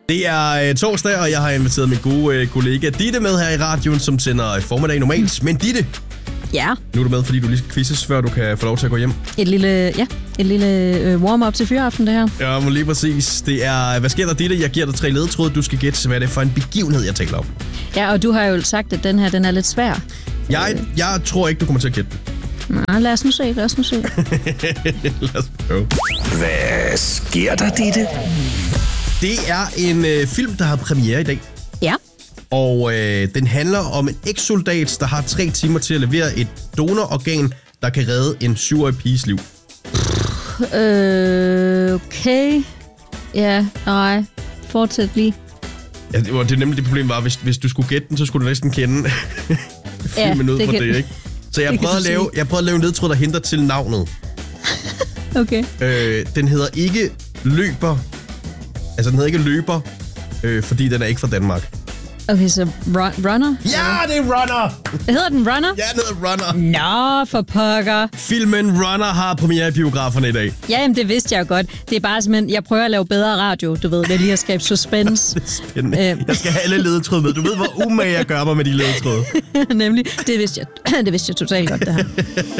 Det er torsdag, og jeg har inviteret min gode kollega Ditte med her i radioen, som sender formiddag normalt. Men Ditte, ja. Nu er du med, fordi du lige skal quizzes, før du kan få lov til at gå hjem. Et lille warm-up til fyreaften, det her. Ja, men lige præcis. Det er, hvad sker der, Ditte? Jeg giver dig 3 ledetråde. Du skal gætte, hvad det er for en begivenhed, jeg taler om. Ja, og du har jo sagt, at den her, den er lidt svær. Jeg tror ikke, du kommer til at gætte den. Nej, lad os nu se. Lad os prøve. Hvad sker der, Ditte? Det er en film, der har premiere i dag. Ja. Og den handler om en ekssoldat, der har 3 timer til at levere et donororgan, der kan redde en 7-årig piges liv. Okay. Ja, nej. Fortsæt lige. Ja, det er nemlig det problem var, hvis du skulle gætte den, så skulle du næsten kende filmen ud fra det, ikke? Så jeg prøvede at lave en ledtråd, der henter til navnet. Okay. Den hedder ikke Løber. Altså, den hedder ikke Løber, fordi den er ikke fra Danmark. Okay, så Runner? Ja, det er Runner! Hedder den Runner? Ja, den hedder Runner. Nå, for pokker. Filmen Runner har premiere i biograferne i dag. Ja, jamen, det vidste jeg jo godt. Det er bare simpelthen, jeg prøver at lave bedre radio, du ved. Det er lige at skabe suspense. Det er spændende. Jeg skal have alle ledetråde med. Du ved, hvor umage jeg gør mig med de ledetråde. Nemlig, det vidste jeg totalt godt, det her.